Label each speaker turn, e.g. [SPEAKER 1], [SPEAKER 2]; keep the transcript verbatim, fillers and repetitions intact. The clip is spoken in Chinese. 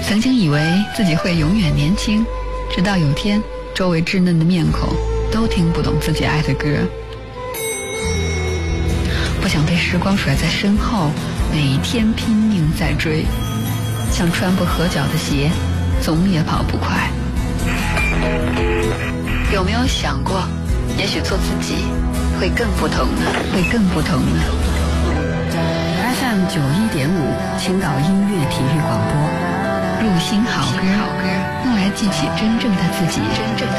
[SPEAKER 1] 曾经以为自己会永远年轻，直到有天周围稚嫩的面孔都听不懂自己爱的歌。不想被时光甩在身后，每天拼命在追，像穿不合脚的鞋，总也跑不快。有没有想过，也许做自己会更不同呢？会更不同呢？
[SPEAKER 2] F M 九一点五，青岛音乐体育广播，
[SPEAKER 1] 入心好歌，用来记起真正的自己，真正的